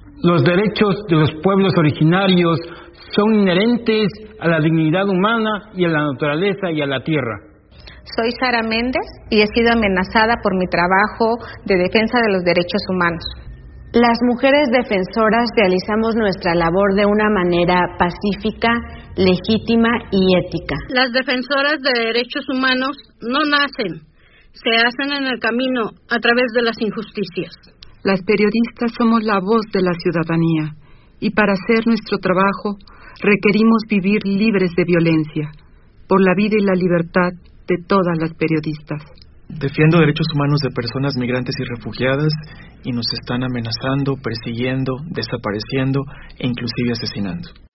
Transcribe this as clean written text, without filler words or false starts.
Los derechos de los pueblos originarios son inherentes a la dignidad humana y a la naturaleza y a la tierra. Soy Sara Méndez y he sido amenazada por mi trabajo de defensa de los derechos humanos. Las mujeres defensoras realizamos nuestra labor de una manera pacífica, legítima y ética. Las defensoras de derechos humanos no nacen, se hacen en el camino a través de las injusticias. Las periodistas somos la voz de la ciudadanía y para hacer nuestro trabajo requerimos vivir libres de violencia, por la vida y la libertad de todas las periodistas. Defiendo derechos humanos de personas migrantes y refugiadas y nos están amenazando, persiguiendo, desapareciendo e inclusive asesinando.